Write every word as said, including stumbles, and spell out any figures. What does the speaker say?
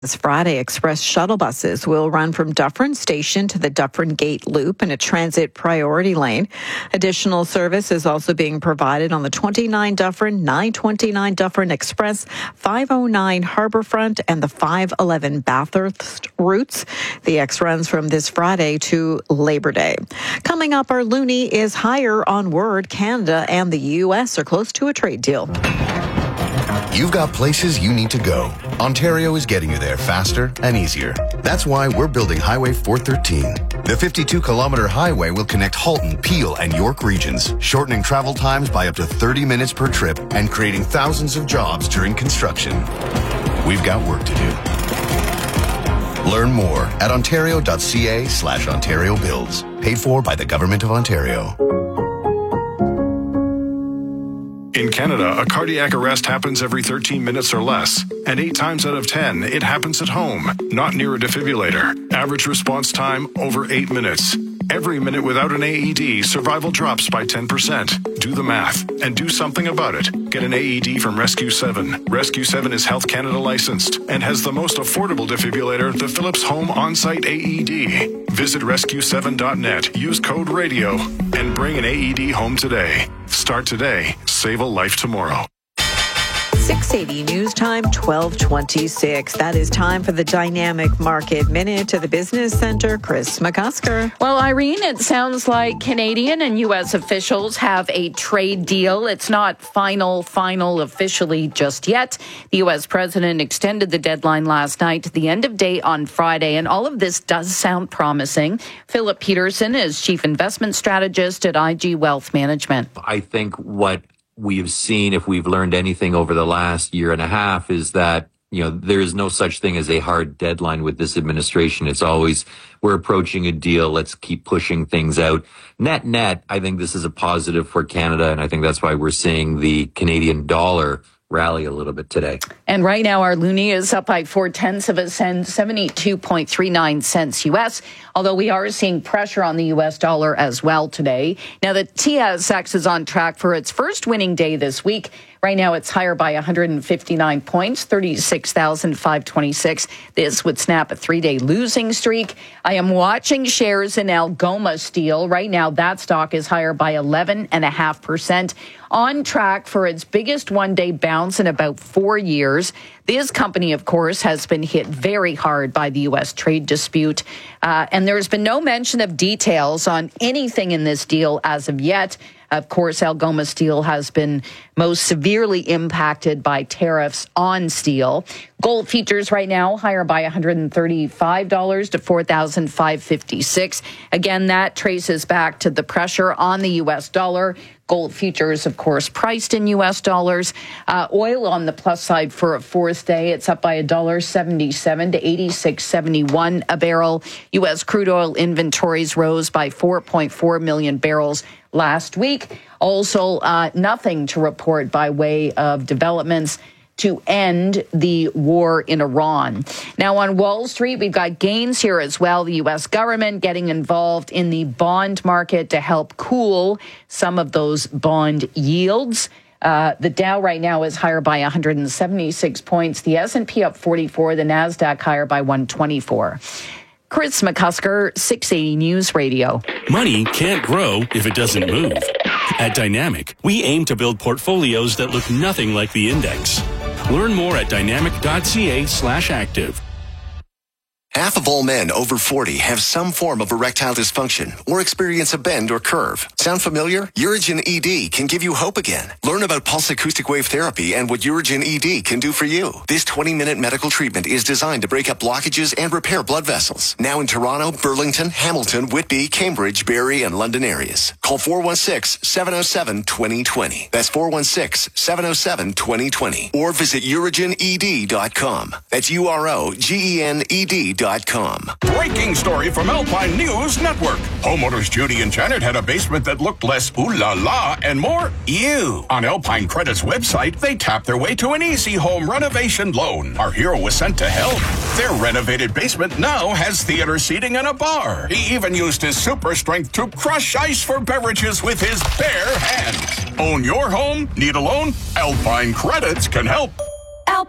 This Friday, express shuttle buses will run from Dufferin Station to the Dufferin Gate Loop in a transit priority lane. Additional service is also being provided on the twenty-nine Dufferin, nine twenty-nine Dufferin Express, five oh nine Harbourfront, and the five eleven Bathurst routes. The X runs from this Friday to Labor Day. Coming up, our loonie is higher on word Canada and the U S are close to a trade deal. You've got places you need to go. Ontario is getting you there faster and easier. That's why we're building Highway four thirteen. The fifty-two kilometer highway will connect Halton, Peel, and York regions, shortening travel times by up to thirty minutes per trip and creating thousands of jobs during construction. We've got work to do. Learn more at ontario.ca slash Ontario Builds. Paid for by the Government of Ontario. In Canada, a cardiac arrest happens every thirteen minutes or less, and eight times out of ten, it happens at home, not near a defibrillator. Average response time, over eight minutes. Every minute without an A E D, survival drops by ten percent. Do the math and do something about it. Get an A E D from Rescue seven. Rescue seven is Health Canada licensed and has the most affordable defibrillator, the Philips Home On-Site A E D. Visit rescue seven dot net, use code RADIO, and bring an A E D home today. Start today. Save a life tomorrow. six eighty News Time, twelve twenty-six. That is time for the Dynamic Market Minute to the Business Center. Chris McCusker. Well, Irene, it sounds like Canadian and U S officials have a trade deal. It's not final, final officially just yet. The U S president extended the deadline last night to the end of day on Friday, and all of this does sound promising. Philip Peterson is chief investment strategist at I G Wealth Management. I think what we've seen, if we've learned anything over the last year and a half, is that, you know, there is no such thing as a hard deadline with this administration. It's always, we're approaching a deal, let's keep pushing things out. Net, net, I think this is a positive for Canada, and I think that's why we're seeing the Canadian dollar rally a little bit today. And right now, our loonie is up by four tenths of a cent, seventy-two point three nine cents U S, although we are seeing pressure on the U S dollar as well today. Now, the T S X is on track for its first winning day this week. Right now, it's higher by one hundred fifty-nine points, thirty-six thousand five hundred twenty-six. This would snap a three-day losing streak. I am watching shares in Algoma Steel. Right now, that stock is higher by eleven point five percent, on track for its biggest one-day bounce in about four years. This company, of course, has been hit very hard by the U S trade dispute, uh, and there's been no mention of details on anything in this deal as of yet. Of course, Algoma Steel has been most severely impacted by tariffs on steel. Gold futures right now higher by one hundred thirty-five dollars to four thousand five hundred fifty-six dollars. Again, that traces back to the pressure on the U S dollar. Gold futures, of course, priced in U S dollars. Uh, oil on the plus side for a fourth day. It's up by one dollar seventy-seven to eighty-six seventy-one a barrel. U S crude oil inventories rose by four point four million barrels last week. Also, uh, nothing to report by way of developments to end the war in Iran. Now, on Wall Street, we've got gains here as well. The U S government getting involved in the bond market to help cool some of those bond yields. Uh, the Dow right now is higher by one hundred seventy-six points. The S and P up forty-four. The NASDAQ higher by one hundred twenty-four. Chris McCusker, six eighty News Radio. Money can't grow if it doesn't move. At Dynamic, we aim to build portfolios that look nothing like the index. Learn more at dynamic.ca slash active. Half of all men over forty have some form of erectile dysfunction or experience a bend or curve. Sound familiar? Urigen E D can give you hope again. Learn about pulse acoustic wave therapy and what Urigen E D can do for you. This twenty-minute medical treatment is designed to break up blockages and repair blood vessels. Now in Toronto, Burlington, Hamilton, Whitby, Cambridge, Barrie, and London areas. Call four one six, seven oh seven, two oh two oh. That's four one six, seven oh seven, two oh two oh. Or visit urigen e d dot com. That's U R O G E N E D dot com. Breaking story from Alpine News Network. Homeowners Judy and Janet had a basement that looked less ooh la la and more ew. On Alpine Credit's website, they tapped their way to an easy home renovation loan. Our hero was sent to help. Their renovated basement now has theater seating and a bar. He even used his super strength to crush ice for beverages with his bare hands. Own your home? Need a loan? Alpine Credits can help.